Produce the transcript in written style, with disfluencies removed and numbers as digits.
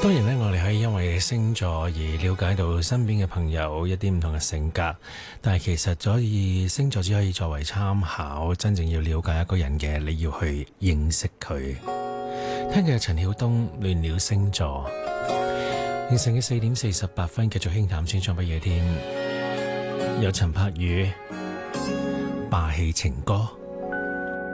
當然咧，我哋可以因為星座而了解到身邊嘅朋友一啲唔同嘅性格，但係其實星座只可以作為參考，真正要了解一個人嘅，你要去認識佢。聽嘅係陳曉東亂了星座，凌晨嘅4:48，繼續輕談穿梭不夜天，有陳柏宇霸氣情歌。